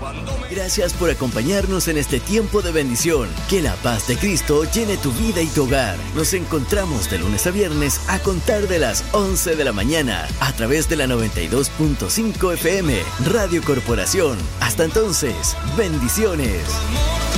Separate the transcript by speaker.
Speaker 1: Gracias por acompañarnos en este tiempo de bendición. Que la paz de Cristo llene tu vida y tu hogar. Nos encontramos de lunes a viernes a contar de las 11 de la mañana a través de la 92.5 FM, Radio Corporación. Hasta entonces, bendiciones.